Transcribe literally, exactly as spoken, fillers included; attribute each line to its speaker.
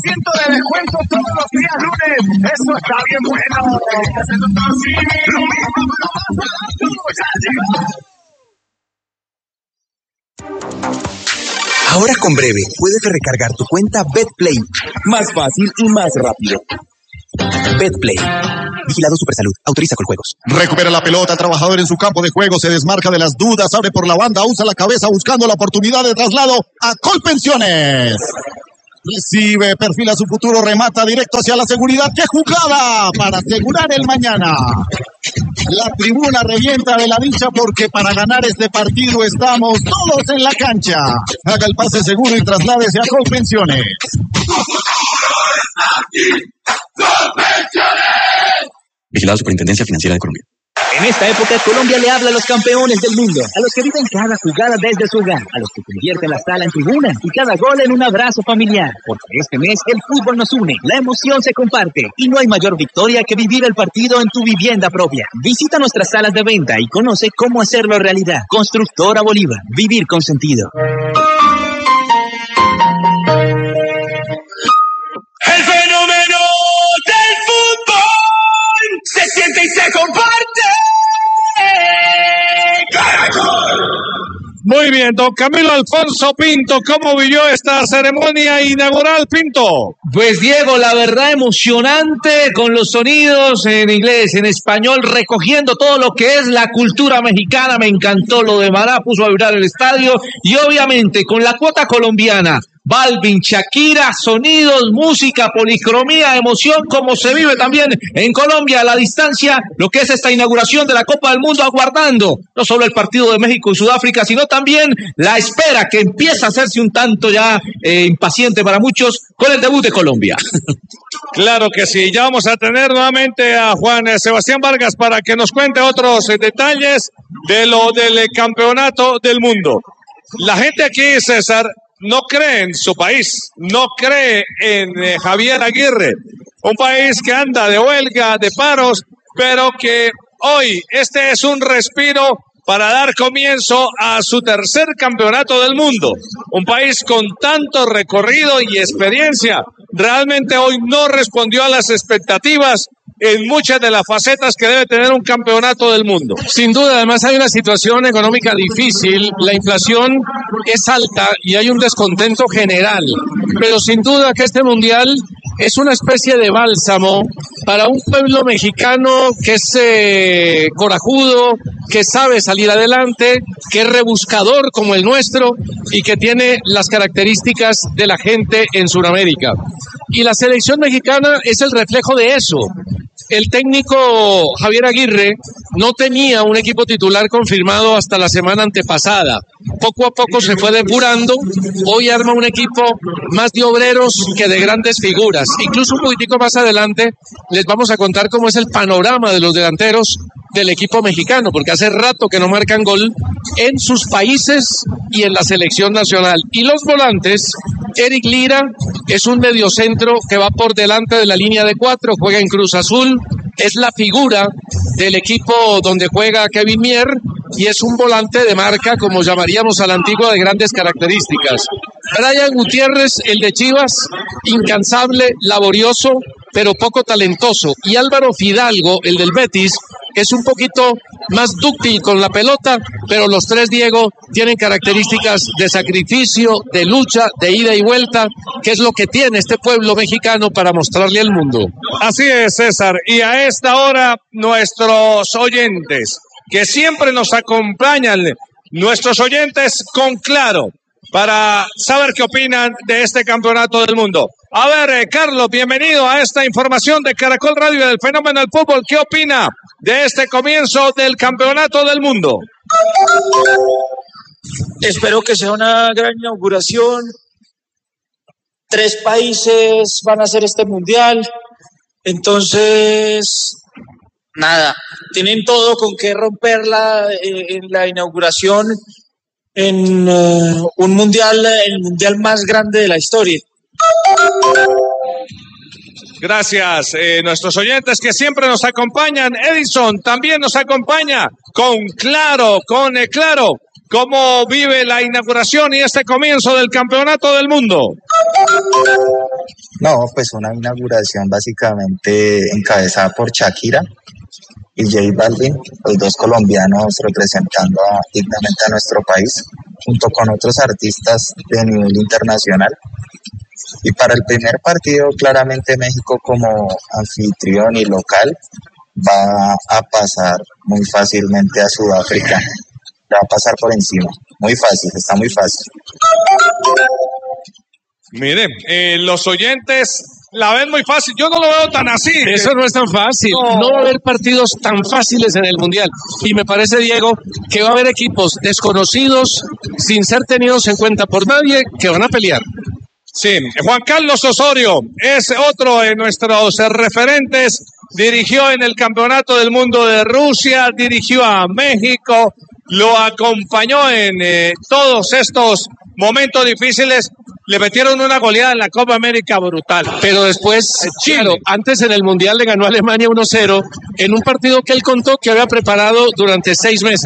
Speaker 1: ciento de descuento todos los días lunes. Eso está bien bueno. Lo mismo,
Speaker 2: ahora con Breve puedes recargar tu cuenta BetPlay más fácil y más rápido. BetPlay. Vigilado Supersalud. Autoriza con juegos.
Speaker 3: Recupera la pelota. El trabajador en su campo de juego se desmarca de las dudas. Abre por la banda. Usa la cabeza buscando la oportunidad de traslado a Colpensiones. Recibe, perfila su futuro, remata directo hacia la seguridad. ¡Qué jugada! Para asegurar el mañana. La tribuna revienta de la dicha porque para ganar este partido estamos todos en la cancha. Haga el pase seguro y trasládese a Colpensiones.
Speaker 4: Vigilado Superintendencia Financiera de Colombia.
Speaker 5: En esta época, Colombia le habla a los campeones del mundo, a los que viven cada jugada desde su hogar, a los que convierten la sala en tribuna y cada gol en un abrazo familiar. Porque este mes el fútbol nos une, la emoción se comparte y no hay mayor victoria que vivir el partido en tu vivienda propia. Visita nuestras salas de venta y conoce cómo hacerlo realidad. Constructora Bolívar, vivir con sentido.
Speaker 1: El fenómeno del fútbol se siente y se comparte. ¡Caracol!
Speaker 6: Muy bien, don Camilo Alfonso Pinto, ¿cómo vivió esta ceremonia inaugural, Pinto?
Speaker 7: Pues Diego, la verdad emocionante, con los sonidos en inglés, en español, recogiendo todo lo que es la cultura mexicana. Me encantó lo de Maná, puso a vibrar el estadio y obviamente con la cuota colombiana. Balvin, Shakira, sonidos, música, policromía, emoción, como se vive también en Colombia a la distancia, lo que es esta inauguración de la Copa del Mundo, aguardando no solo el partido de México y Sudáfrica, sino también la espera que empieza a hacerse un tanto ya eh, impaciente para muchos con el debut de Colombia.
Speaker 6: Claro que sí, ya vamos a tener nuevamente a Juan Sebastián Vargas para que nos cuente otros eh, detalles de lo del eh, campeonato del mundo. La gente aquí, César, no cree en su país, no cree en eh, Javier Aguirre, un país que anda de huelga, de paros, pero que hoy este es un respiro para dar comienzo a su tercer campeonato del mundo. Un país con tanto recorrido y experiencia, realmente hoy no respondió a las expectativas en muchas de las facetas que debe tener un campeonato del mundo.
Speaker 8: Sin duda, además hay una situación económica difícil, la inflación es alta y hay un descontento general, pero sin duda que este mundial es una especie de bálsamo para un pueblo mexicano que es eh, corajudo, que sabe salir adelante, que es rebuscador como el nuestro y que tiene las características de la gente en Sudamérica. Y la selección mexicana es el reflejo de eso. El técnico Javier Aguirre no tenía un equipo titular confirmado hasta la semana antepasada. Poco a poco se fue depurando. Hoy arma un equipo más de obreros que de grandes figuras. Incluso un poquitico más adelante les vamos a contar cómo es el panorama de los delanteros del equipo mexicano, porque hace rato que no marcan gol en sus países y en la selección nacional. Y los volantes, Eric Lira es un mediocentro que va por delante de la línea de cuatro, juega en Cruz Azul, es la figura del equipo donde juega Kevin Mier y es un volante de marca, como llamaríamos a la antigua, de grandes características. Brian Gutiérrez, el de Chivas, incansable, laborioso, pero poco talentoso. Y Álvaro Fidalgo, el del Betis, es un poquito más dúctil con la pelota, pero los tres, Diego, tienen características de sacrificio, de lucha, de ida y vuelta, que es lo que tiene este pueblo mexicano para mostrarle al mundo.
Speaker 6: Así es, César. Y a esta hora, nuestros oyentes, que siempre nos acompañan, nuestros oyentes con Claro, para saber qué opinan de este campeonato del mundo. A ver, eh, Carlos, bienvenido a esta información de Caracol Radio del Fenómeno del Fútbol. ¿Qué opina de este comienzo del campeonato del mundo?
Speaker 9: Espero que sea una gran inauguración. Tres países van a hacer este mundial. Entonces, nada, tienen todo con qué romperla en la inauguración en uh, un mundial, el mundial más grande de la historia.
Speaker 6: Gracias, eh, nuestros oyentes que siempre nos acompañan. Edison también nos acompaña con Claro, con eh, Claro. ¿Cómo vive la inauguración y este comienzo del Campeonato del Mundo?
Speaker 10: No, pues una inauguración básicamente encabezada por Shakira y J Balvin, los dos colombianos representando a, dignamente a nuestro país, junto con otros artistas de nivel internacional. Y para el primer partido, claramente México como anfitrión y local va a pasar muy fácilmente a Sudáfrica. Va a pasar por encima. Muy fácil, está muy fácil.
Speaker 6: Mire, eh, los oyentes la ven muy fácil. Yo no lo veo tan así.
Speaker 8: Eso no es tan fácil. No. no va a haber partidos tan fáciles en el Mundial. Y me parece, Diego, que va a haber equipos desconocidos, sin ser tenidos en cuenta por nadie, que van a pelear.
Speaker 6: Sí, Juan Carlos Osorio es otro de nuestros referentes. Dirigió en el Campeonato del Mundo de Rusia, dirigió a México, lo acompañó en eh, todos estos momentos difíciles. Le metieron una goleada en la Copa América brutal.
Speaker 8: Pero después, claro, antes en el Mundial le ganó a Alemania uno cero en un partido que él contó que había preparado durante seis meses.